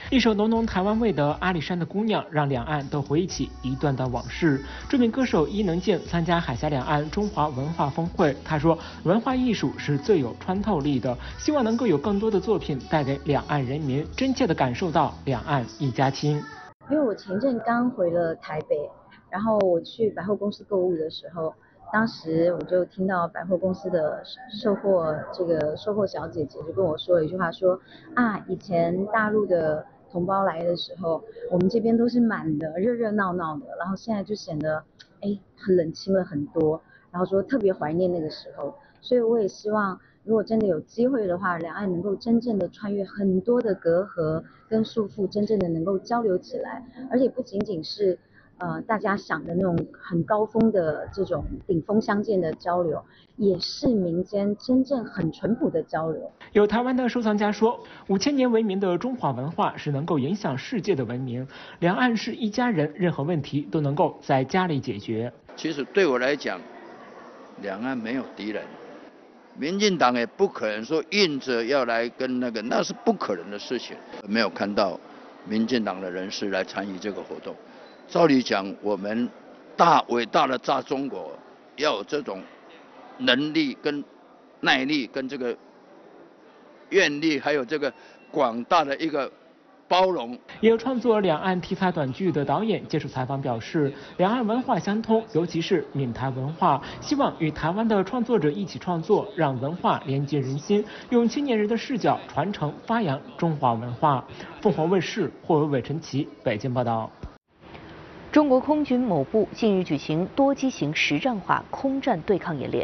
一首浓浓台湾味的《阿里山的姑娘》让两岸都回忆起一段段往事。著名歌手伊能静参加海峡两岸中华文化峰会，他说：“文化艺术是最有穿透力的，希望能够有更多的作品带给两岸人民，真切地感受到两岸一家亲。” 因为我前阵刚回了台北，然后我去百货公司购物的时候，当时我就听到百货公司的售货小姐姐就跟我说了一句话，说啊，以前大陆的同胞来的时候，我们这边都是满的，热热闹闹的，然后现在就显得很冷清了很多，然后说特别怀念那个时候，所以我也希望如果真的有机会的话，两岸能够真正的穿越很多的隔阂跟束缚，真正的能够交流起来，而且不仅仅是大家想的那种很高峰的这种顶峰相见的交流，也是民间真正很淳朴的交流。 有台湾的收藏家说，5000年为名的中华文化是能够影响世界的文明，两岸是一家人，任何问题都能够在家里解决。 其实对我来讲，两岸没有敌人。民进党也不可能说硬着要来跟那是不可能的事情。没有看到民进党的人士来参与这个活动。照理讲，我们伟大的大中国要有这种能力跟耐力跟这个愿力，还有这个广大的一个包容。 也有创作两岸题材短剧的导演接受采访表示，两岸文化相通，尤其是闽台文化，希望与台湾的创作者一起创作，让文化连接人心，用青年人的视角传承发扬中华文化。凤凰卫视霍伟陈奇北京报道。 中国空军某部近日举行多机型实战化空战对抗演练。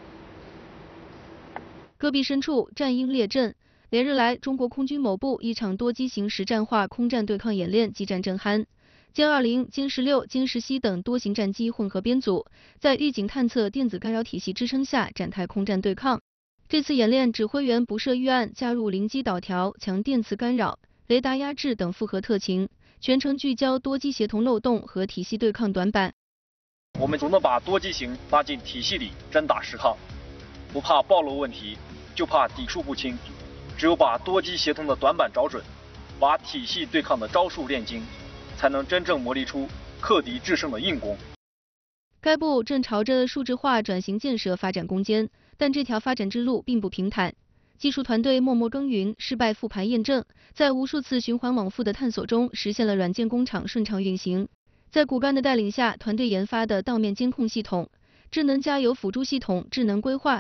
戈壁深处，战鹰列阵。连日来，中国空军某部一场多机型实战化空战对抗演练激战正酣。歼20、歼16、歼10等多型战机混合编组，在预警探测电子干扰体系支撑下展开空战对抗。这次演练指挥员不设预案，加入临机导调、强电磁干扰、雷达压制等复合特勤，全程聚焦多机协同漏洞和体系对抗短板。 我们总能把多机型拉进体系里真打实抗，不怕暴露问题，就怕底数不清。只有把多机协同的短板找准，把体系对抗的招数练精，才能真正磨砺出克敌制胜的硬功。 该部正朝着数字化转型建设发展攻坚，但这条发展之路并不平坦。技术团队默默耕耘，失败复盘验证，在无数次循环往复的探索中，实现了软件工厂顺畅运行。在骨干的带领下，团队研发的道面监控系统、智能加油辅助系统、智能规划